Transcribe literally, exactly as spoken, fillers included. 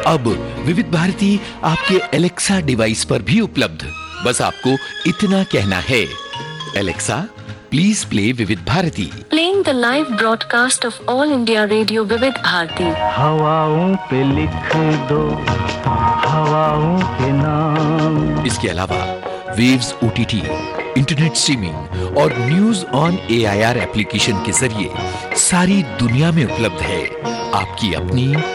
अब विविध भारती आपके एलेक्सा डिवाइस पर भी उपलब्ध। बस आपको इतना कहना है, एलेक्सा प्लीज प्ले विविध Bharti. Playing the live broadcast of All India Radio विविध भारती। हवाओं पे लिख दो हवाओं के नाम। इसके अलावा वेव्स ओटीटी, इंटरनेट स्ट्रीमिंग और न्यूज ऑन एआईआर एप्लीकेशन के जरिए सारी दुनिया में उपलब्ध है आपकी अपनी